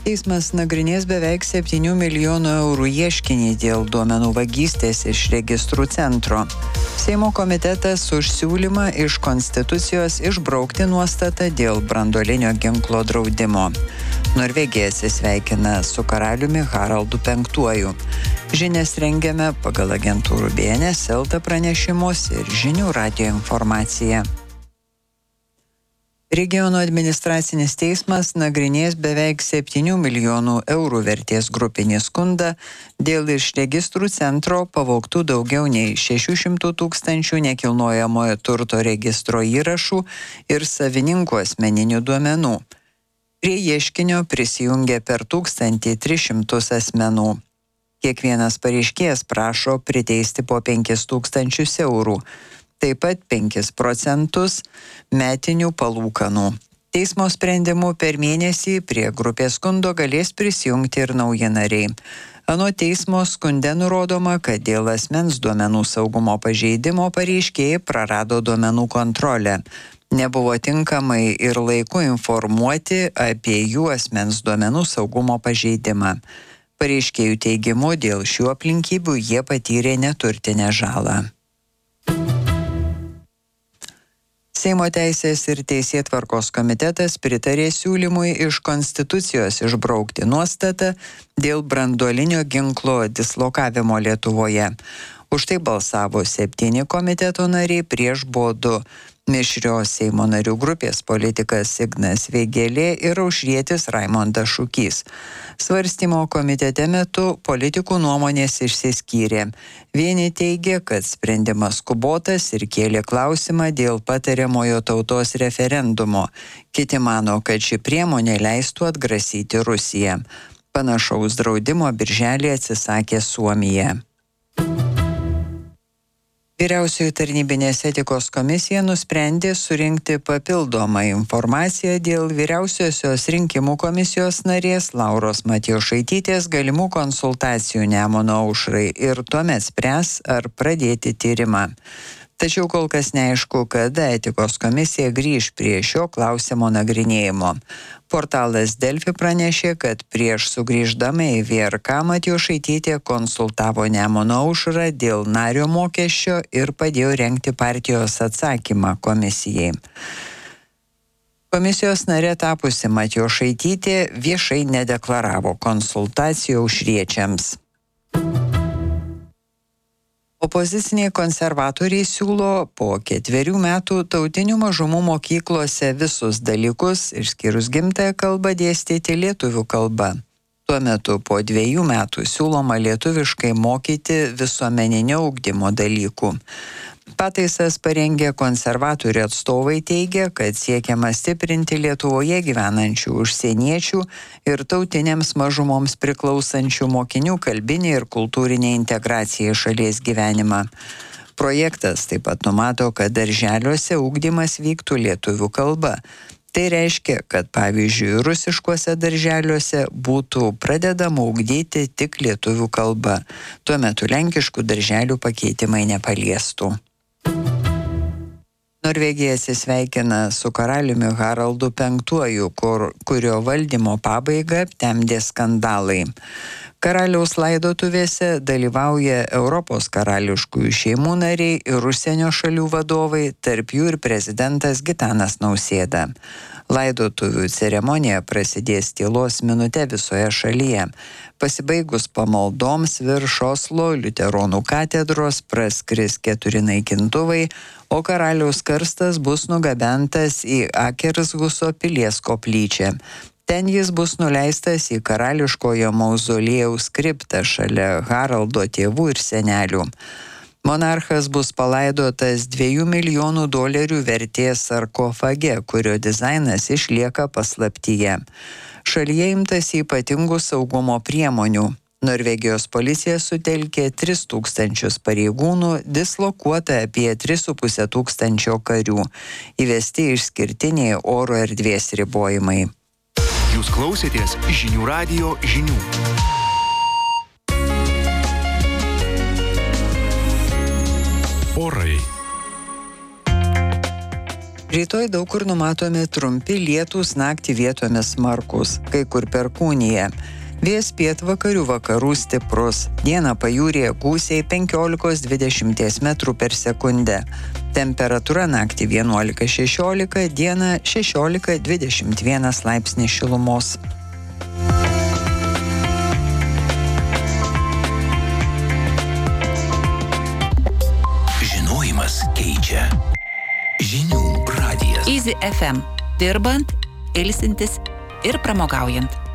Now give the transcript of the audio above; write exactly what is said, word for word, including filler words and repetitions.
Teismas nagrinės beveik septynių milijonų eurų ieškinį dėl duomenų vagystės iš registrų centro. Seimo komitetas už siūlymą iš Konstitucijos išbraukti nuostatą dėl branduolinio ginklo draudimo. Norvegija atsisveikina su karaliumi Haraldu penktuoju. Žinias rengiame pagal agentūrų B N S, Elta pranešimus ir žinių radijo informaciją. Regiono administracinis teismas nagrinės beveik septynių milijonų eurų vertės grupinį skundą dėl iš registrų centro pavogtų daugiau nei šešių šimtų tūkstančių nekilnojamojo turto registro įrašų ir savininkų asmeninių duomenų. Prie ieškinio prisijungė per tūkstantį tris šimtus asmenų. Kiekvienas pareiškėjas prašo priteisti po penkis tūkstančius eurų. Taip pat penkis procentus metinių palūkanų. Teismo sprendimu per mėnesį prie grupės skundo galės prisijungti ir nauji nariai. Anot teismo skunde nurodoma, kad dėl asmens duomenų saugumo pažeidimo pareiškėjai prarado duomenų kontrolę. Nebuvo tinkamai ir laiku informuoti apie jų asmens duomenų saugumo pažeidimą. Pareiškėjų teigimu dėl šių aplinkybių jie patyrė neturtinę žalą. Seimo teisės ir teisėtvarkos komitetas pritarė siūlymui iš Konstitucijos išbraukti nuostatą dėl branduolinio ginklo dislokavimo Lietuvoje. Už tai balsavo septyni komiteto nariai, prieš buvo du. Mišrios Seimo narių grupės politikas Ignas Vėgėlė ir aušrietis Raimondas Šukys. Svarstymo komitete metu politikų nuomonės išsiskyrė. Vieni teigė, kad sprendimas skubotas ir kėlė klausimą dėl patariamojo tautos referendumo. Kiti mano, kad ši priemonė leistų atgrasyti Rusiją. Panašaus draudimo birželį atsisakė Suomija. Vyriausioji tarnybinės etikos komisija nusprendė surinkti papildomą informaciją dėl vyriausiosios rinkimų komisijos narės Lauros Matjošaitytės galimų konsultacijų Nemuno aušrai ir tuomet spręs, ar pradėti tyrimą. Tačiau kol kas neaišku, kada etikos komisija grįž prie šio klausimo nagrinėjimo. Portalas Delfi pranešė, kad prieš sugrįždama į V R K Matjošaitytė konsultavo Nemuno aušrą dėl nario mokesčio ir padėjo rengti partijos atsakymą komisijai. Komisijos narė tapusi Matjošaitytė viešai nedeklaravo konsultacijų aušriečiams. Opoziciniai konservatoriai siūlo po ketverių metų tautinių mažumų mokyklose visus dalykus, išskyrus gimtąją kalbą, dėstyti lietuvių kalba. Tuo metu po dviejų metų siūloma lietuviškai mokyti visuomeninio ugdymo dalykų. Pataisas parengę konservatorių atstovai teigia, kad siekiama stiprinti Lietuvoje gyvenančių užsieniečių ir tautinėms mažumoms priklausančių mokinių kalbinį ir kultūrinę integraciją į šalies gyvenimą. Projektas taip pat numato, kad darželiuose ugdymas vyktų lietuvių kalba. Tai reiškia, kad pavyzdžiui, rusiškuose darželiuose būtų pradedama ugdyti tik lietuvių kalba. Tuo metu lenkiškų darželių pakeitimai nepaliestų. Norvegija atsisveikina su karaliumi Haraldu penktuoju, kur, kurio valdymo pabaigą aptemdė skandalai. Karaliaus laidotuvėse dalyvauja Europos karališkųjų šeimų nariai ir užsienio šalių vadovai, tarp jų ir prezidentas Gitanas Nausėda. Laidotuvių ceremonija prasidės tylos minute visoje šalyje. Pasibaigus pamaldoms virš Oslo liuteronų katedros praskris keturi naikintuvai, o karaliaus karstas bus nugabentas į Akershuso pilies koplyčią. Ten jis bus nuleistas į karališkojo mauzoliejaus kriptą šalia Haraldo tėvų ir senelių. Monarchas bus palaidotas dviejų milijonų dolerių vertės sarkofage, kurio dizainas išlieka paslaptyje. Šalyje imtasi ypatingų saugumo priemonių. Norvegijos policija sutelkė tris tūkstančius pareigūnų, dislokuota apie tris su puse tūkstančio karių. Įvesti išskirtiniai oro erdvės ribojimai. Jūs klausėtės žinių radijo žinių. Orai. Rytoj daug kur numatomi trumpi lietūs, naktį vietomis smarkūs, kai kur perkūnija. Vėjas pietvakarių vakarų stiprus. Dieną pajūryje gūsiai penkiolika dvidešimt metrų per sekundę. Temperatūra naktį vienuolika šešiolika, dieną šešiolika dvidešimt vienas laipsnis šilumos. Žinojimas keičia. Žinių radijas. Easy F M. Dirbant, ilsintis ir pramogaujant.